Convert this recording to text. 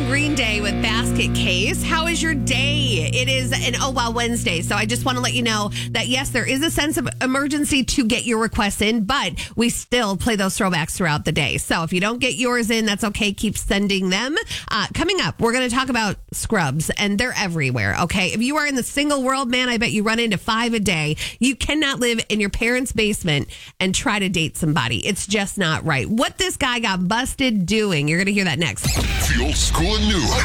from Green Day with Basket Case. How is your day? It is an Oh Wow Wednesday, so I just want to let you know that yes, there is a sense of emergency to get your requests in, but we still play those throwbacks throughout the day. So if you don't get yours in, that's okay. Keep sending them. Coming up, we're going to talk about scrubs, and they're everywhere, okay? If you are in the single world, man, I bet you run into 5 a day. You cannot live in your parents' basement and try to date somebody. It's just not right. What this guy got busted doing, you're going to hear that next. The old school and new.